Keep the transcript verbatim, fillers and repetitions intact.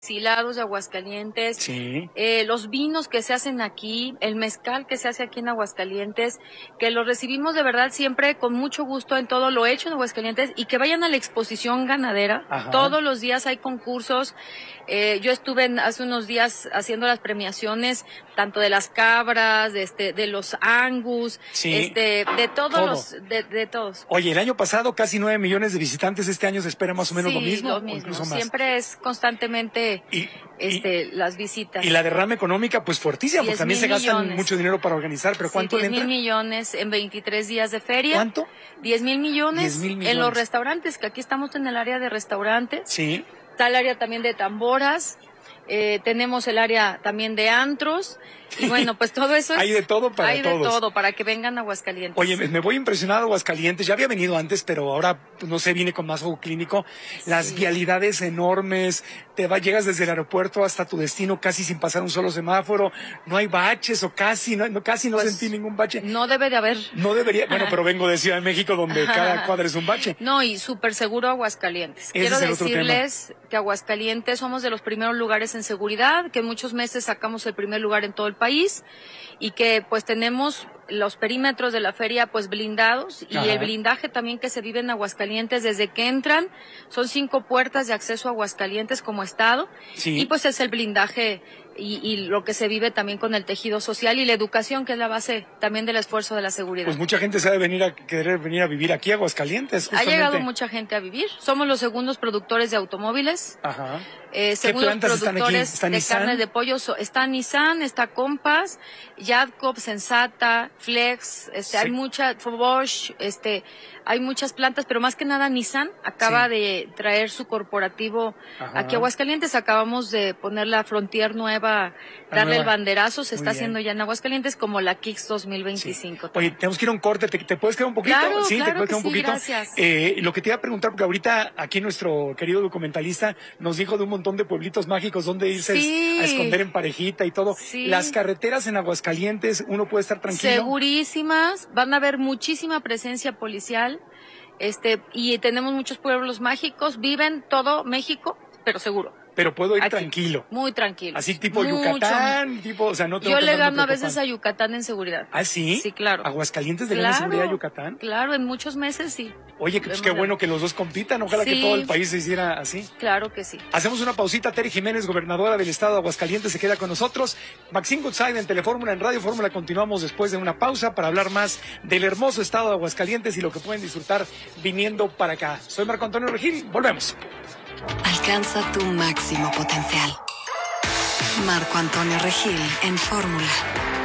Destilados de Aguascalientes, sí. eh, los vinos que se hacen aquí, el mezcal que se hace aquí en Aguascalientes, que lo recibimos de verdad siempre con mucho gusto en todo lo hecho en Aguascalientes, y que vayan a la exposición ganadera. Ajá. Todos los días hay concursos. Eh, yo estuve en, hace unos días haciendo las premiaciones tanto de las cabras, de este, de los angus, sí. este, de todos Todo. los, de, de todos. Oye, el año pasado casi nueve millones de visitantes, este año se espera más o menos sí, lo mismo, lo mismo. O incluso más. Siempre es constantemente y, este, y, las visitas. Y la derrama económica, pues fuertísima, porque también se gastan millones. mucho dinero para organizar, pero ¿cuánto sí, le entra? diez mil millones en veintitrés días de feria. ¿Cuánto? diez mil millones, diez mil millones en los restaurantes, que aquí estamos en el área de restaurantes. Sí. Está el área también de tamboras. Eh, tenemos el área también de antros, y bueno, pues todo eso es... Hay de todo para hay todos. Hay de todo, para que vengan a Aguascalientes. Oye, me voy impresionado a Aguascalientes, ya había venido antes, pero ahora, no sé, vine con más ojo clínico. Las sí. vialidades enormes, te va, llegas desde el aeropuerto hasta tu destino casi sin pasar un solo semáforo, no hay baches o casi, no, no casi no pues, sentí ningún bache. No debe de haber. No debería, bueno, pero vengo de Ciudad de México donde cada cuadra es un bache. No, y súper seguro Aguascalientes. Ese Quiero es el decirles otro tema. que Aguascalientes somos de los primeros lugares en seguridad, que en muchos meses sacamos el primer lugar en todo el país, y que pues tenemos los perímetros de la feria pues blindados, y Ajá. el blindaje también que se vive en Aguascalientes desde que entran, son cinco puertas de acceso a Aguascalientes como estado, sí. y pues es el blindaje y, y lo que se vive también con el tejido social y la educación, que es la base también del esfuerzo de la seguridad. Pues mucha gente sabe venir a querer venir a vivir aquí a Aguascalientes. Justamente. Ha llegado mucha gente a vivir. Somos los segundos productores de automóviles. Ajá. Eh, segundos productores ¿Está de Nissan? carne de pollo. Está Nissan, está Compass, Jadco, Sensata, Flex, este, sí. hay mucha, Bosch, este, hay muchas plantas, pero más que nada Nissan acaba sí. de traer su corporativo Ajá. aquí a Aguascalientes. Acabamos de poner la Frontier nueva, darle nueva. el banderazo, se Muy está bien. haciendo ya en Aguascalientes como la Kicks dos mil veinticinco. Sí. Oye, tenemos que ir a un corte, ¿te, te puedes quedar un poquito? Claro, sí, claro te puedes quedar que un poquito. Sí, gracias. Eh, lo que te iba a preguntar, porque ahorita aquí nuestro querido documentalista nos dijo de un montón de pueblitos mágicos donde irse sí. a esconder en parejita y todo. Sí. Las carreteras en Aguascalientes, uno puede estar tranquilo. Segurísimas, van a haber muchísima presencia policial, este, y tenemos muchos pueblos mágicos, viven todo México, pero seguro. Pero puedo ir Aquí, tranquilo. Muy tranquilo. Así tipo Mucho. Yucatán, tipo, o sea, no tengo Yo que le gano a veces a Yucatán en seguridad. ¿Ah, sí? Sí, claro. ¿Aguascalientes de claro, la seguridad a Yucatán? Claro, en muchos meses sí. Oye, pues qué bueno que los dos compitan, ojalá sí. que todo el país se hiciera así. Claro que sí. Hacemos una pausita, Tere Jiménez, gobernadora del estado de Aguascalientes, se queda con nosotros. Maxine Goodside en Telefórmula, en Radio Fórmula, continuamos después de una pausa para hablar más del hermoso estado de Aguascalientes y lo que pueden disfrutar viniendo para acá. Soy Marco Antonio Regil, volvemos. Alcanza tu máximo potencial. Marco Antonio Regil en Fórmula.